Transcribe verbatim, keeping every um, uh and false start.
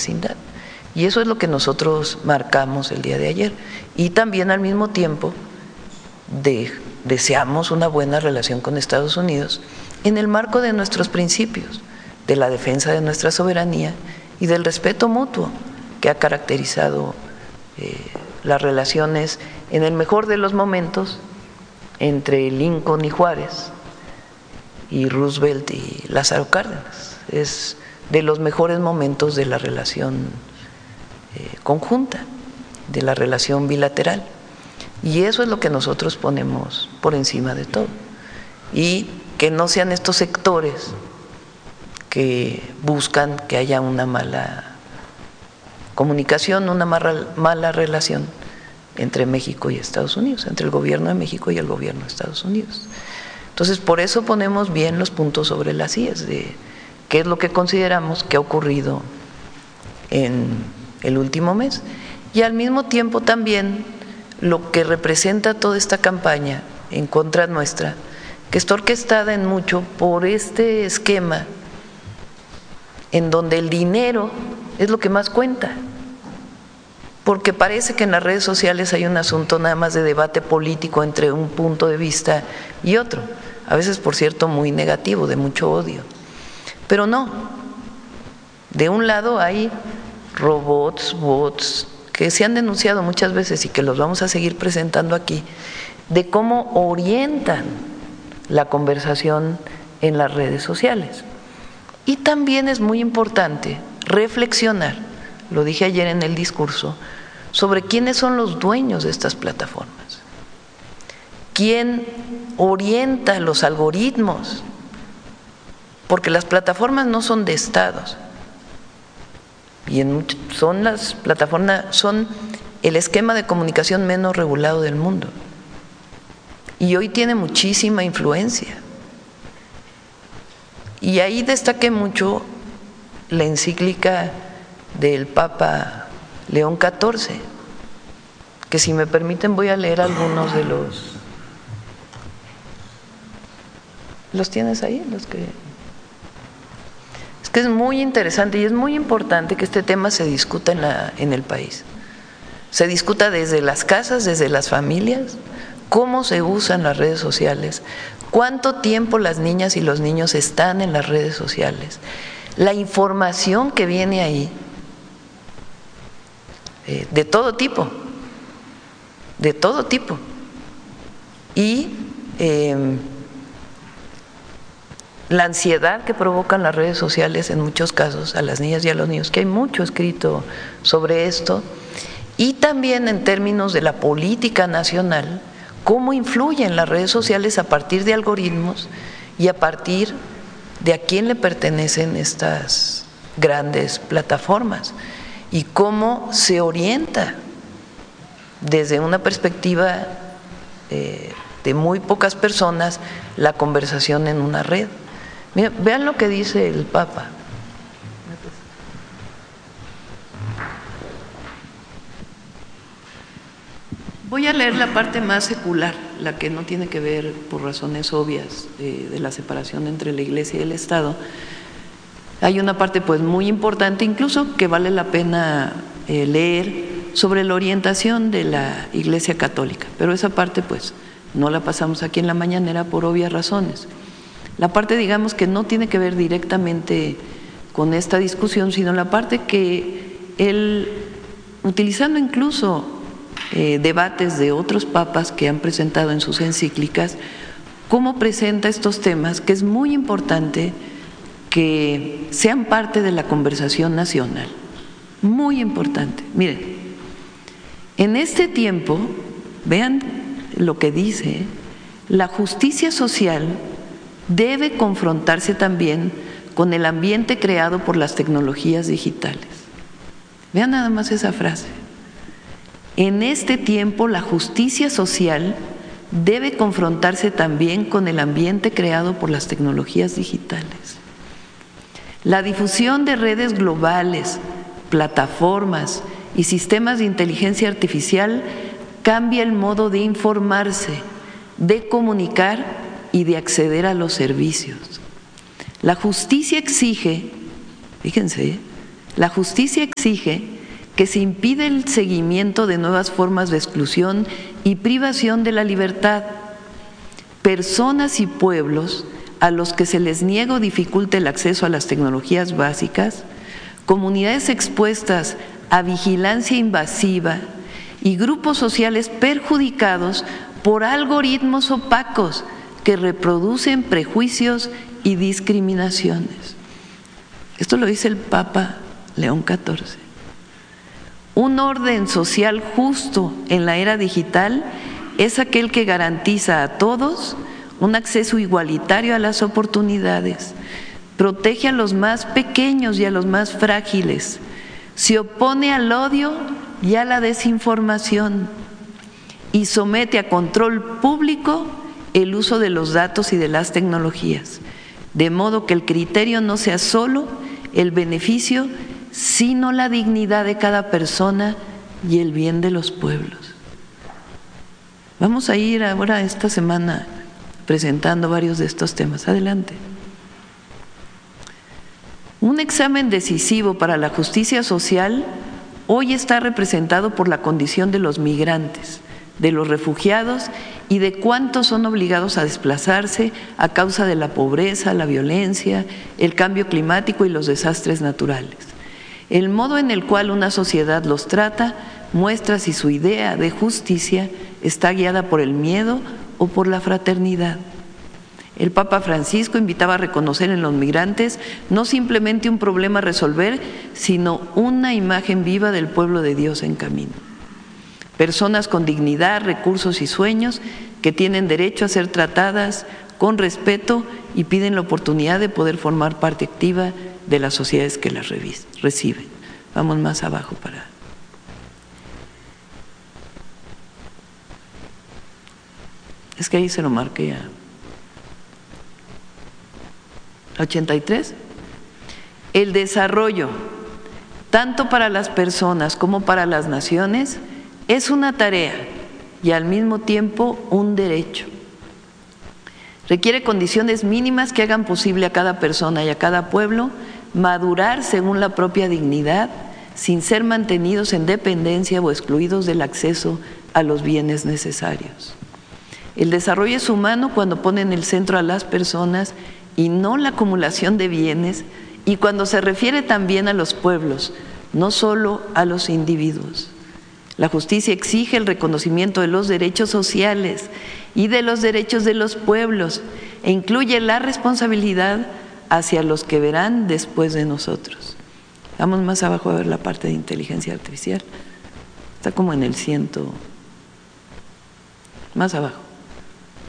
vecindad. Y eso es lo que nosotros marcamos el día de ayer. Y también al mismo tiempo de, deseamos una buena relación con Estados Unidos en el marco de nuestros principios, de la defensa de nuestra soberanía y del respeto mutuo que ha caracterizado eh, las relaciones en el mejor de los momentos entre Lincoln y Juárez y Roosevelt y Lázaro Cárdenas. Es de los mejores momentos de la relación eh, conjunta, de la relación bilateral. Y eso es lo que nosotros ponemos por encima de todo. Y que no sean estos sectores que buscan que haya una mala comunicación, una mala, mala relación entre México y Estados Unidos, entre el gobierno de México y el gobierno de Estados Unidos. Entonces, por eso ponemos bien los puntos sobre las íes de qué es lo que consideramos que ha ocurrido en el último mes y al mismo tiempo también lo que representa toda esta campaña en contra nuestra, que está orquestada en mucho por este esquema en donde el dinero es lo que más cuenta, porque parece que en las redes sociales hay un asunto nada más de debate político entre un punto de vista y otro, a veces por cierto muy negativo, de mucho odio, pero no, de un lado hay robots, bots, que se han denunciado muchas veces y que los vamos a seguir presentando aquí, de cómo orientan la conversación en las redes sociales. Y también es muy importante reflexionar, lo dije ayer en el discurso, sobre quiénes son los dueños de estas plataformas, quién orienta los algoritmos, porque las plataformas no son de estados, y en, son las plataformas, son el esquema de comunicación menos regulado del mundo, y hoy tiene muchísima influencia. Y ahí destaqué mucho la encíclica del Papa León catorce, que si me permiten voy a leer algunos de los… ¿Los tienes ahí? Los que… Es que es muy interesante y es muy importante que este tema se discuta en, la, en el país. Se discuta desde las casas, desde las familias, cómo se usan las redes sociales, cuánto tiempo las niñas y los niños están en las redes sociales, la información que viene ahí, eh, de todo tipo, de todo tipo, y eh, la ansiedad que provocan las redes sociales en muchos casos a las niñas y a los niños, que hay mucho escrito sobre esto, y también en términos de la política nacional, cómo influyen las redes sociales a partir de algoritmos y a partir de a quién le pertenecen estas grandes plataformas y cómo se orienta desde una perspectiva eh, de muy pocas personas la conversación en una red. Mira, vean lo que dice el Papa. Voy a leer la parte más secular, la que no tiene que ver por razones obvias de, de la separación entre la Iglesia y el Estado. Hay una parte pues muy importante, incluso que vale la pena eh, leer sobre la orientación de la Iglesia Católica, pero esa parte pues no la pasamos aquí en la mañanera por obvias razones. La parte digamos que no tiene que ver directamente con esta discusión, sino la parte que él, utilizando incluso Eh, debates de otros papas que han presentado en sus encíclicas, cómo presenta estos temas, que es muy importante que sean parte de la conversación nacional, muy importante. Miren, en este tiempo, vean lo que dice, la justicia social debe confrontarse también con el ambiente creado por las tecnologías digitales. Vean nada más esa frase. En este tiempo, la justicia social debe confrontarse también con el ambiente creado por las tecnologías digitales. La difusión de redes globales, plataformas y sistemas de inteligencia artificial cambia el modo de informarse, de comunicar y de acceder a los servicios. La justicia exige, fíjense, La justicia exige que se impide el seguimiento de nuevas formas de exclusión y privación de la libertad. Personas y pueblos a los que se les niega o dificulta el acceso a las tecnologías básicas, comunidades expuestas a vigilancia invasiva y grupos sociales perjudicados por algoritmos opacos que reproducen prejuicios y discriminaciones. Esto lo dice el Papa León catorce. Un orden social justo en la era digital es aquel que garantiza a todos un acceso igualitario a las oportunidades, protege a los más pequeños y a los más frágiles, se opone al odio y a la desinformación y somete a control público el uso de los datos y de las tecnologías, de modo que el criterio no sea solo el beneficio, sino la dignidad de cada persona y el bien de los pueblos. Vamos a ir ahora esta semana presentando varios de estos temas. Adelante. Un examen decisivo para la justicia social hoy está representado por la condición de los migrantes, de los refugiados y de cuántos son obligados a desplazarse a causa de la pobreza, la violencia, el cambio climático y los desastres naturales. El modo en el cual una sociedad los trata muestra si su idea de justicia está guiada por el miedo o por la fraternidad. El Papa Francisco invitaba a reconocer en los migrantes no simplemente un problema a resolver, sino una imagen viva del pueblo de Dios en camino. Personas con dignidad, recursos y sueños que tienen derecho a ser tratadas con respeto y piden la oportunidad de poder formar parte activa de las sociedades que las reciben. Vamos más abajo para… Es que ahí se lo marqué ya. ochenta y tres. El desarrollo, tanto para las personas como para las naciones, es una tarea y al mismo tiempo un derecho. Requiere condiciones mínimas que hagan posible a cada persona y a cada pueblo madurar según la propia dignidad, sin ser mantenidos en dependencia o excluidos del acceso a los bienes necesarios. El desarrollo es humano cuando pone en el centro a las personas y no la acumulación de bienes, y cuando se refiere también a los pueblos, no solo a los individuos. La justicia exige el reconocimiento de los derechos sociales y de los derechos de los pueblos e incluye la responsabilidad hacia los que verán después de nosotros. Vamos más abajo a ver la parte de inteligencia artificial. Está como en el ciento, más abajo.